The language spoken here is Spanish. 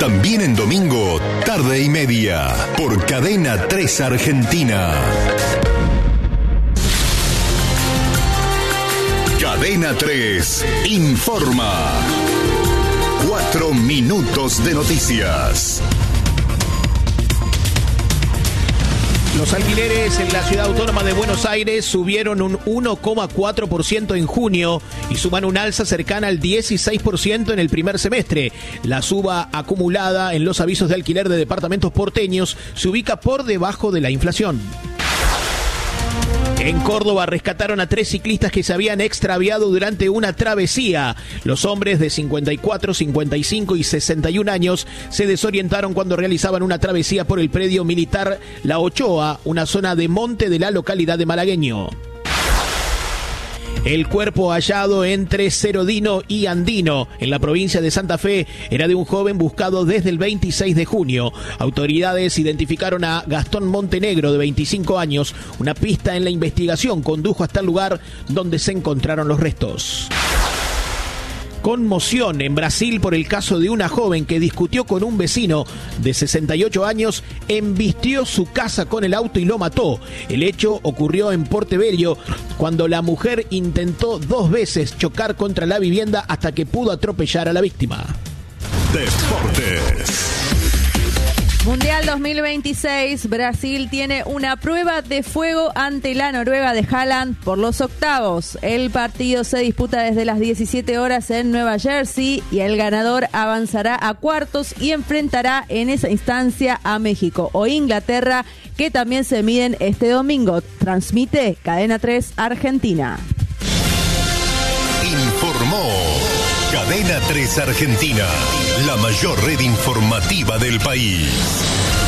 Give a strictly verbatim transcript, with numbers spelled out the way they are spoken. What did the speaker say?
También en domingo, tarde y media, por Cadena tres Argentina. Cadena tres informa. Cuatro minutos de noticias. Los alquileres en la Ciudad Autónoma de Buenos Aires subieron un uno coma cuatro por ciento en junio y suman un alza cercana al dieciséis por ciento en el primer semestre. La suba acumulada en los avisos de alquiler de departamentos porteños se ubica por debajo de la inflación. En Córdoba rescataron a tres ciclistas que se habían extraviado durante una travesía. Los hombres de cincuenta y cuatro, cincuenta y cinco y sesenta y un años se desorientaron cuando realizaban una travesía por el predio militar La Ochoa, una zona de monte de la localidad de Malagueño. El cuerpo hallado entre Cerodino y Andino, en la provincia de Santa Fe, era de un joven buscado desde el veintiséis de junio. Autoridades identificaron a Gastón Montenegro, de veinticinco años. Una pista en la investigación condujo hasta el lugar donde se encontraron los restos. Conmoción en Brasil por el caso de una joven que discutió con un vecino de sesenta y ocho años, embistió su casa con el auto y lo mató. El hecho ocurrió en Portevello cuando la mujer intentó dos veces chocar contra la vivienda hasta que pudo atropellar a la víctima. Deportes. Mundial dos mil veintiséis, Brasil tiene una prueba de fuego ante la Noruega de Haaland por los octavos. El partido se disputa desde las diecisiete horas en Nueva Jersey y el ganador avanzará a cuartos y enfrentará en esa instancia a México o Inglaterra, que también se miden este domingo. Transmite Cadena tres Argentina. Informó Cadena tres Argentina, la mayor red informativa del país.